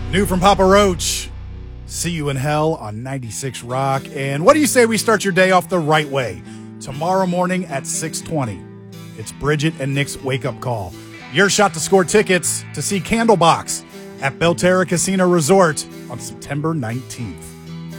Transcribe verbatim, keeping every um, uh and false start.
New from Papa Roach. See You in Hell on ninety-six Rock. And what do you say we start your day off the right way? Tomorrow morning at six twenty. It's Bridget and Nick's wake-up call. Your shot to score tickets to see Candlebox at Belterra Casino Resort on September nineteenth.